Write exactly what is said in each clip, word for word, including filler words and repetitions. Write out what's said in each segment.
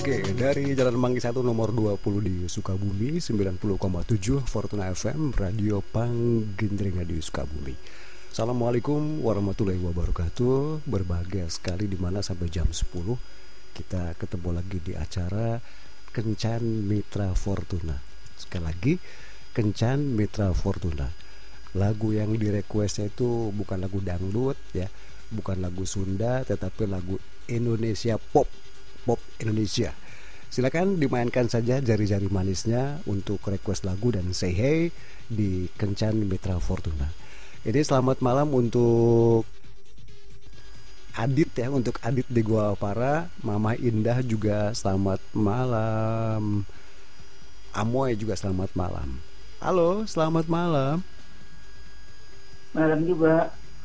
Oke, dari Jalan Manggi satu nomor dua puluh di Sukabumi, sembilan puluh koma tujuh Fortuna F M, Radio Panggendrengan di Sukabumi. Assalamualaikum warahmatullahi wabarakatuh. Berbahagia sekali dimana sampai jam sepuluh kita ketemu lagi di acara Kencan Mitra Fortuna. Sekali lagi, Kencan Mitra Fortuna. Lagu yang direquestnya itu bukan lagu dangdut ya, bukan lagu Sunda, tetapi lagu Indonesia pop. Pop Indonesia. Silakan dimainkan saja jari-jari manisnya untuk request lagu dan say hey di Kencan Mitra Fortuna. Ini selamat malam untuk Adit ya, untuk Adit di Gua Para, Mama Indah juga selamat malam. Amoy juga selamat malam. Halo, selamat malam. Malam juga.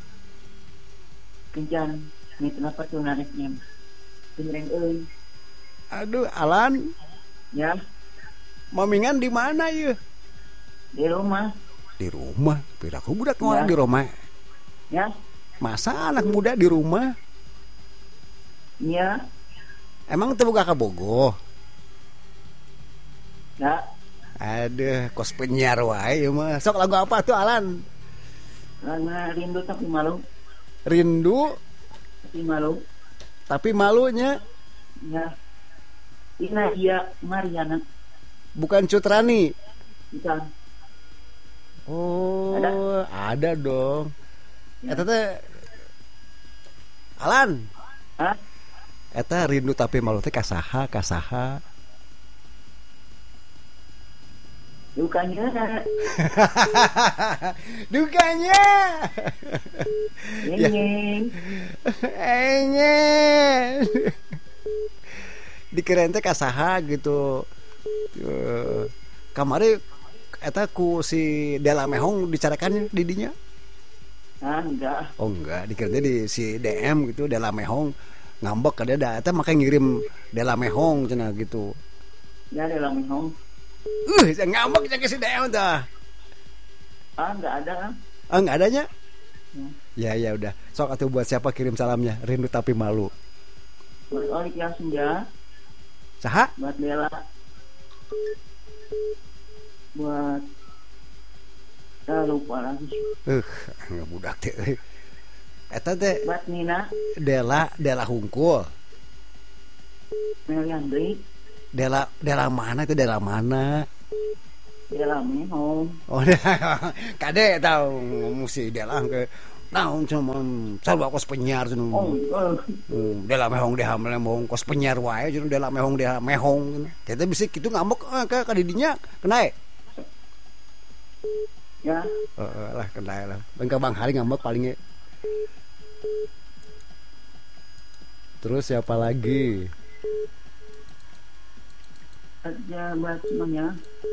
Kencan Mitra Fortuna F M. Dengerin euy. Aduh, Alan. Ya. Mamingan di mana ya? Di rumah. Di rumah. Piraku budak ngoan Ya. di rumah. Ya. Masa anak muda di rumah? Iya. Emang teu boga kabogoh? Ya. Aduh, kos penyiar wae mah. Sok lagu apa tuh, Alan? Karena rindu tapi malu. Rindu Tapi malu. tapi malunya. Ya. Ina iya Mariana. Bukan Cutrani. Bukan. Oh, Ada? ada dong. Ya. Eta teh Alan. Hah? Eta rindu tapi malu teh kasaha, kasaha. Dukanya. Dukanya. Ingin. Enyen. Dikirain teh kasaha gitu. Uh, kamari eta ku si Dela Mehong dicarakan di dinya? Ah, enggak. Oh enggak, dikirain di si D M gitu, Dela Mehong ngambek ka dia da eta make ngirim Dela Mehong cenah gitu. Ya dalam minum. Uh, ngambek jeung si D M tah. Ah, enggak ada. Ah, enggak adanya? Hmm. Ya ya udah. Sok atuh buat siapa kirim salamnya? Rindu tapi malu. Buat Olik yang senja. Saha? Buat Bella. Buat ah, lupa lagi. Eh, uh, budak teh. Eta teh Buat Nina. Dela Dela Hungkul. Meliandri. Dela Dela mana itu Dela mana? Bella minum. Oh, kade tahu mesti Dela ke naon cuman sarua kos penyiar cenah. Oh, oh. Hmm, Dela Mehong deh hamil mehong kos penyiar wae cenah Dela Mehong deh mehong. Kita bisa kitu ngambek ka ka didinya kena. Ya. Heeh lah kena lah. Bang ka Bang Hari ngambek paling. Terus siapa lagi? Aja buat semuanya.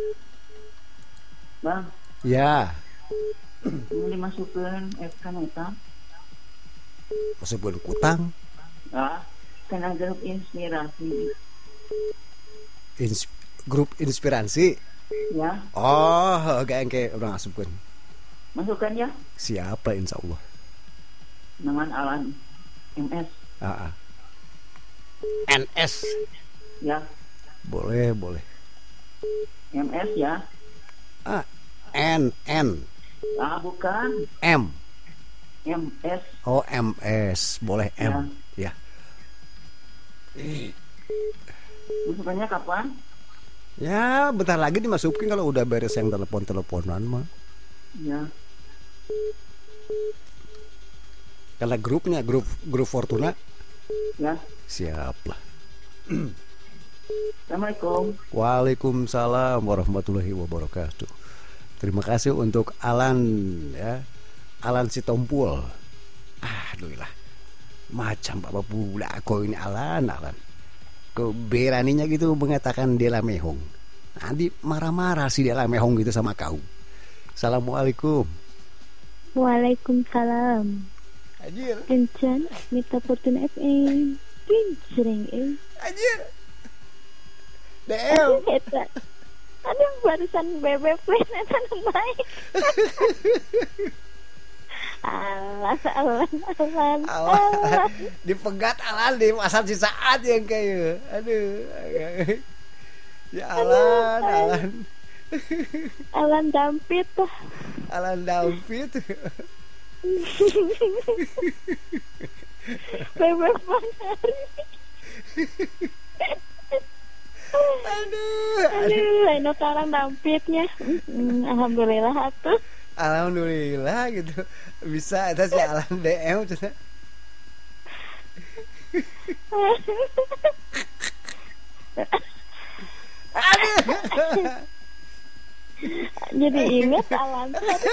Bang, Ya, mau dimasukkan F K Neta. masuk kutang. Ah, karena grup inspirasi. Ins- grup inspirasi. Ya, Oh, kayak kayak udah ngasupkeun. masukkan ya. Siapa insya Allah. Nama Alan M S. Ah, ah. N S. Ya, Boleh, boleh. M S ya. Ah, N N Ah, bukan. M. M S. Oh, M S. Boleh M. Ya. Masukkannya kapan? Ya, bentar lagi dimasukin kalau udah beres yang telepon-teleponan mah. Ya. Karena grupnya grup grup Fortuna. Ya. Siap lah. Assalamualaikum. Waalaikumsalam warahmatullahi wabarakatuh. Terima kasih untuk Alan ya. Alan Sitompul. Ah, aduh lah. Macam bapak budak kau ini Alan, Alan. Keberaninya gitu mengatakan Dela Mehong. Nanti marah-marah si Dela Mehong gitu sama kau. Assalamualaikum. Waalaikumsalam. Anjir. Kencan Mitra Fortuna F M. Pincering eh. Anjir. D M. Eta. Aduh barusan bebek plan eta nu baik. Alan, alan, alan, Alan. alan. Dipegat Alan di pasar Cisaat yang kayak. Aduh. Ya Alan, Alan. Alan Dampit tuh. Alan David. Bebek Manari. Aduh. Aduh, lain Alan Dampitnya. Hmm, alhamdulillah atuh. Alhamdulillah gitu. Bisa eta si Alan D M cenah. Aduh. Jadi ingat Alan.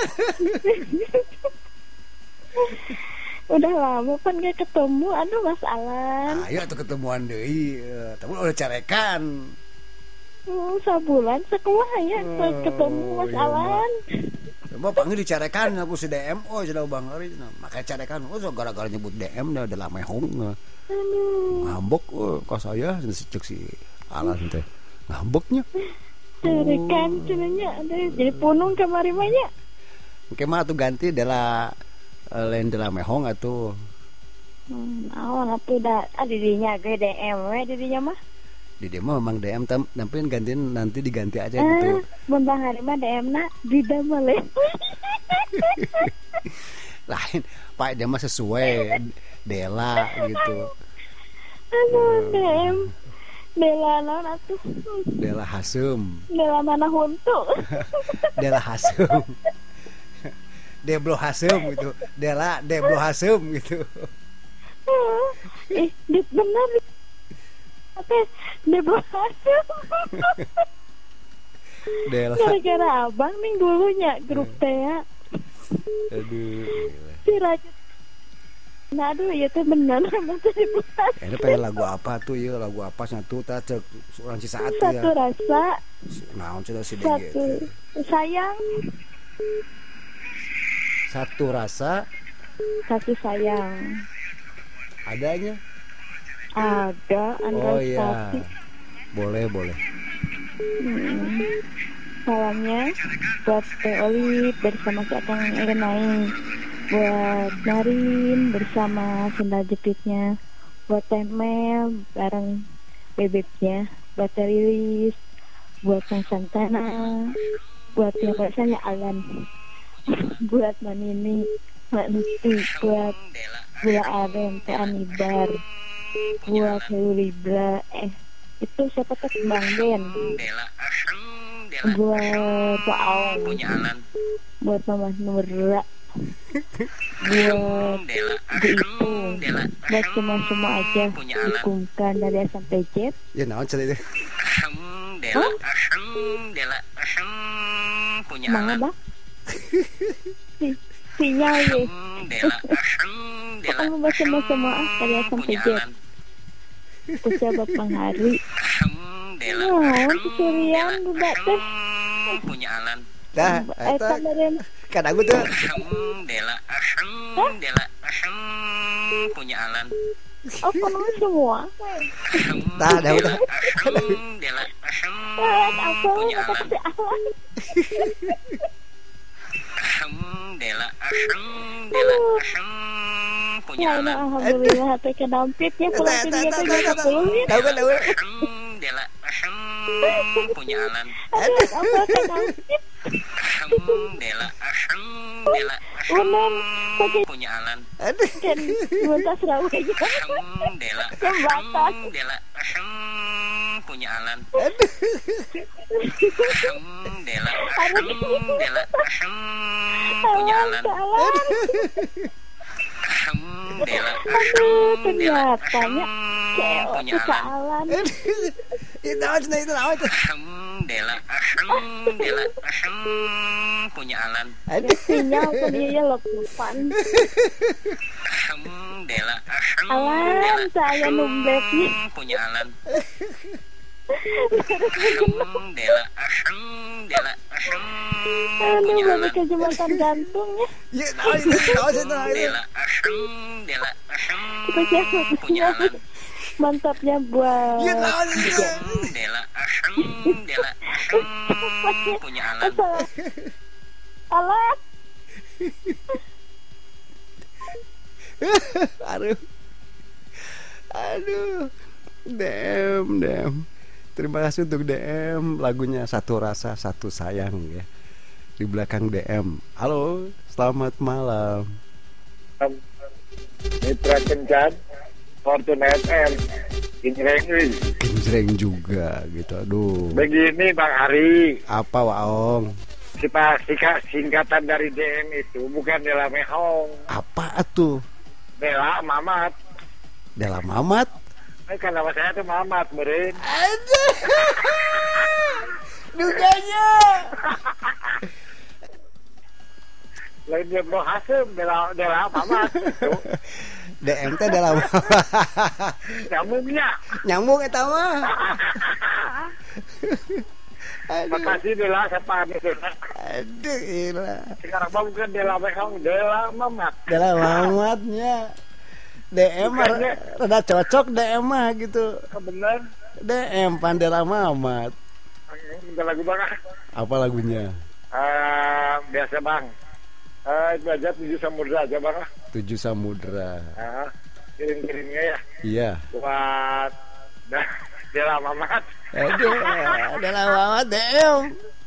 Udah lama kan gak ketemu. Aduh Mas Alan. Ayo tuh ketemuan deui. Tapi udah carekan. Hmm, sebulan sekolah ya Oh, ketemu Mas iya, Alan. Coba panggil dicarekan aku si D M oh sudah Bang Ari. Makanya carekan. Oh so gara-gara nyebut D M dah udah lama hong. Aduh. Ngambek oh kok saya cek si Alan teh. Ngambeknya. Carekan cenanya ada jadi punung kemarin banyak. Oke mah tuh ganti adalah lain adalah mehong atuh. Hmm, awan atuh da adidinya ge D M we didinya mah. Di dia mah memang D M tam, tapi gantiin nanti diganti aja Eh, gitu. mun Bang Hari mah D M-na Dida Male. Lain, Pak dia mah sesuai Dela gitu. Aduh, D M. Dela naon atuh? Dela Hasem. Dela mana huntu? Dela Hasem. Deblo Hasem gitu. Dela Deblo Hasem gitu. Eh, dit bener. Apa? Deblo Hasem. Dela. Gara-gara abang nih dulunya grup teh ya. Aduh. Si Rajut. Nah, aduh, ya teh bener masa dibuat. Ini pengen lagu apa tuh ya? Lagu apa satu tak cek orang Cisaat ya. Satu rasa, Naon sudah si D G. satu sayang, Satu rasa satu sayang. adanya. Ada Oh Andra iya. Stasi. Boleh, boleh. Hmm. Salamnya buat Teh Oli bersama si Akang Erenai, buat Narin bersama sendal jepitnya, buat Teh Mel bareng bebeknya, buat Teh Lilis, buat Kang Santana, buat yang biasanya Alan, buat Manini, Mbak Nuti, buat Gula Aren, Teh Anibar, buat Heru Libra, eh itu siapa tuh Bang Ben, buat Pak Aung, buat Mama Nura, buat Bu Ipung, buat semua-semua aja dikumkan dari A sampai Z. Ya naon cerita. Hah? Mana bang? Si, sinyal ya. Kamu baca semua dari A sampai Z. Pejabat Bang Hari. Oh, kesurian budak teh. Dah, Eh, eta dari kan aku tuh oh, penuh semua. dah, dah udah. Eh, apa kata si Alan? Ya, nah, alhamdulillah hati kedampitnya pulang Eta, ke dia eta, tuh eta, jam eta. sepuluh ya. Tahu kan, tahu kan. Aduh, apa kedampit? Unen, pakai Aduh. kan buntas rawanya. Yang batas. Alan, Alan. Aduh, ternyatanya cewek si Alan. Itu naon cenah itu naon tuh. Aduh. Sinyal ke dia ya lepupan. Alan, saya numbetnya. Aduh, baru kejematan gantungnya. Ya naon itu naon cenah itu. Kita siapa? Mantapnya buat Ya naon itu. Asal Alan. Aduh. Aduh. D M, D M. Terima kasih untuk D M. Lagunya Satu Rasa Satu Sayang ya. Di belakang D M. Halo, selamat malam. Mitra Kencan, Fortune F M, Genjreng. Genjreng juga gitu. Aduh. Begini Bang Ari. Apa Waong? Kita singkatan dari D M itu bukan Dela Mehong. Apa tuh? Dela Mamat. Dela Mamat? Eh, kan nama saya tuh Mamat, meren. Aduh. Duganya. Lain dia belum hasil Dela Dela Mamat. D M teh Dela Mamat. Nyambungnya. Nyambung eta mah. Makasih Dela siapa nih? Aduh, gila. Sekarang mah bukan Dela Mehong, Dela Mamat. Dela Mamatnya. D M mah rada cocok D M mah gitu. Bener. D M Pandela Mamat. Bentar lagu Bang. Apa lagunya? Uh, biasa Bang. Uh, itu aja Tujuh Samudra aja Bang. Tujuh Samudra. Uh, kirim-kirimnya ya. Iya. Buat Dela Mamat. Aduh, Dela Mamat D M.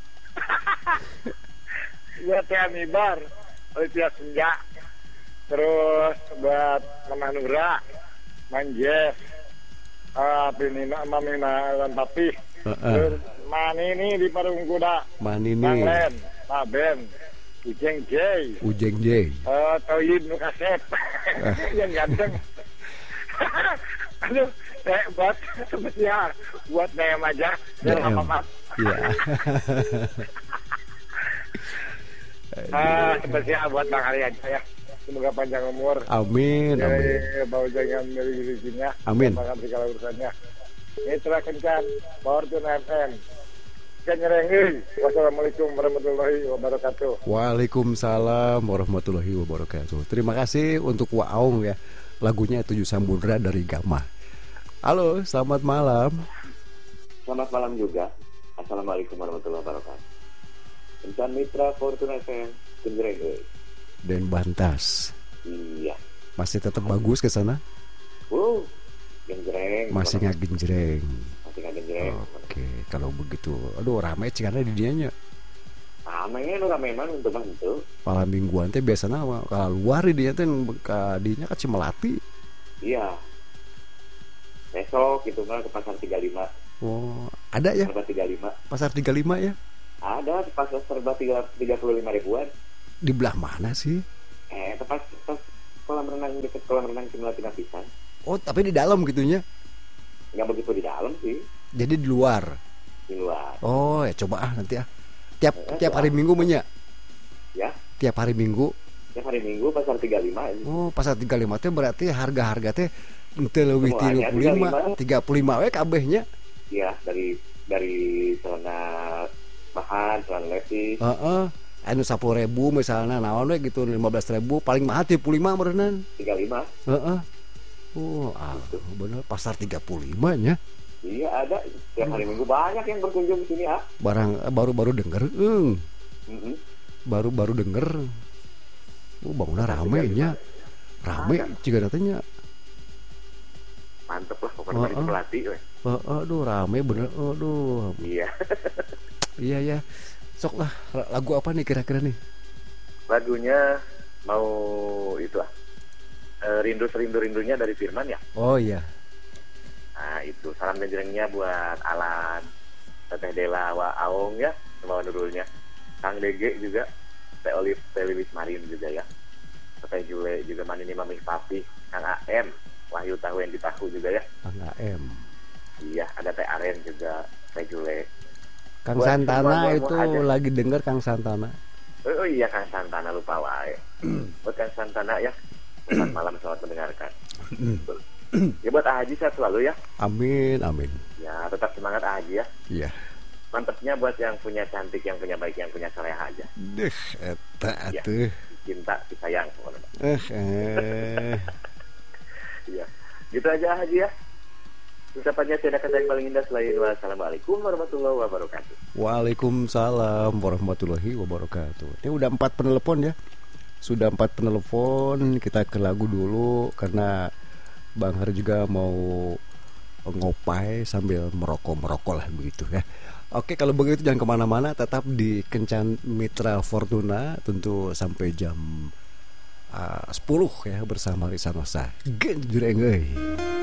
Buat Teh Amibar, Olivia Senja. Terus buat Mama Nura, Manjes, uh, Pinina, Mamina dan Papi. Uh-uh. Terus Manini di Parung Kuda. Manini. Bang Len, Pak Ben, Ujeng J. Ujeng J. Uh, Toyin Nukasep. Yang ganteng. Aduh, eh, buat spesial buat D M aja. D M. Iya. Ah, spesial buat Bang Ari aja ya. Semoga panjang umur. Amin, amin. Bau jangan dari rezekinya. Amin. Makan segala urusannya. Mitra Kencan, Fortune F M. Genjreng. Wassalamualaikum warahmatullahi wabarakatuh. Waalaikumsalam warahmatullahi wabarakatuh. Terima kasih untuk Waong ya. Lagunya Tujuh Samudra dari Gama. Halo, selamat malam. Selamat malam juga. Assalamualaikum warahmatullahi wabarakatuh. Kencan Mitra Fortune F M, Genjreng. Dan Bantas. Iya. Masih tetap bagus ke sana? Wow. Genjreng. Masih nggak genjreng. Masih nggak genjreng. Oke, kalau begitu. Aduh, ramai cikana di dianya. Ramainya nu ramai mana untuk mah itu. Malam mingguan teh biasanya kalau luar di dia teh ka dinya ka Cimelati. Iya. Besok itu mah ke Pasar tiga puluh lima. Oh, ada ya? Pasar tiga puluh lima. Pasar tiga puluh lima ya? Ada pasar serba tiga puluh lima ribuan. Di belah mana sih? Eh, tepat tepat kolam renang dekat kolam renang Cimelati Napisan. Oh, tapi di dalam gitunya? Nggak begitu di dalam sih. Jadi di luar. Di luar. Oh, ya coba ah nanti ah. Tiap eh, tiap hari Minggu menya. Ya. Tiap hari Minggu. Tiap hari Minggu pasar tiga puluh lima. Oh, pasar tiga puluh lima teh berarti harga-harga teh teu leuwih tiga puluh lima, tiga puluh lima we kabehnya. Iya, dari dari celana bahan, celana levis. Heeh. Anu sepuluh ribu misalnya naon we gitu lima belas ribu paling mahal tiga puluh lima berenang tiga puluh lima. Heeh. Oh, ah, bener pasar tiga puluh lima nya. Iya ada tiap hari Minggu banyak yang berkunjung di sini ah. Barang baru-baru denger, eung. Mm-hmm. Baru-baru denger. Oh, bangunan rame nya. Rame juga datanya. Mantep lah pokoknya uh-uh. Balik pelatih we. Heeh, aduh rame bener. Aduh. Iya. Iya ya. Sok lah, lagu apa nih kira-kira nih? Lagunya mau itu ah e, Rindu Serindu-rindunya dari Firman ya. Oh iya. Nah itu salam genjrengnya buat Alan, Teteh Dela, Wa Aong ya, sama Nurulnya, Kang Dege juga, Teh Olive, Teh Lilis Marin juga ya, Teh Jule juga, Manini Mamih Papi, Kang A M, Wahyu Tahu yang ditahu juga ya. Kang A M. Iya, ada Teh Aren juga, Teh Jule. Kang buat Santana itu aja. Lagi denger Kang Santana. Oh, oh iya Kang Santana lupa wae. Buat Kang Santana ya. Selamat malam, selamat mendengarkan. Ya buat Ah Haji sehat selalu ya. Amin, amin. Ya tetap semangat Ah Haji ya. Iya. Mantapnya buat yang punya cantik, yang punya baik, yang punya saleh aja. Deh, eta ya, atuh. Cinta, disayang pokoknya. Eh, eh. Iya. Gitu aja Ah Haji ya. Ucapannya tiada kata yang paling indah selain wassalamualaikum warahmatullahi wabarakatuh. Waalaikumsalam warahmatullahi wabarakatuh. Ini udah empat penelepon ya. Sudah empat penelpon, kita ke lagu dulu karena Bang Har juga mau ngopai sambil merokok-merokok lah begitu ya. Oke, kalau begitu jangan kemana-mana, tetap di Kencan Mitra Fortuna tentu sampai jam uh, sepuluh ya bersama Risa Nosa. Genjreng euy.